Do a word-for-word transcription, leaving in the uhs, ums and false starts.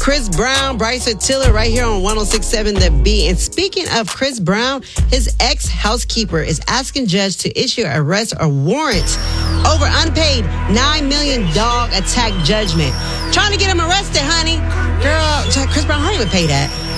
Chris Brown, Bryson Tiller, right here on one oh six point seven The Beat. And speaking of Chris Brown, his ex-housekeeper is asking judge to issue an arrest or warrant over unpaid nine million dollars dog attack judgment. Trying to get him arrested, honey. Girl, Chris Brown, how do you even pay that?